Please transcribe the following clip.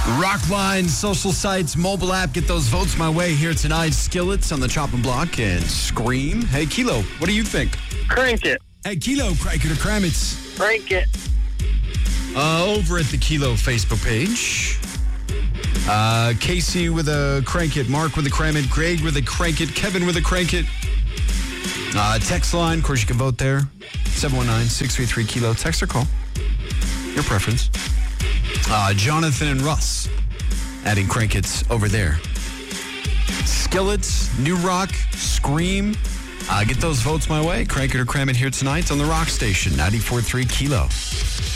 Rockline, social sites, mobile app. Get those votes my way here tonight. Skillets on the chopping block and Scream. Hey, Kilo, what do you think? Crank it. Hey, Kilo, crank it or cram it? Crank it. Over at the Kilo Facebook page. Casey with a crank it, Mark with a cram it, Greg with a crank it, Kevin with a crank it. Text line, of course you can vote there. 719-633-KILO. Text or call. Your preference. Jonathan and Russ adding crank it's over there. Skillets, New Rock, Scream. Get those votes my way. Crank it or cram it here tonight on the Rock Station, 94.3 KILO.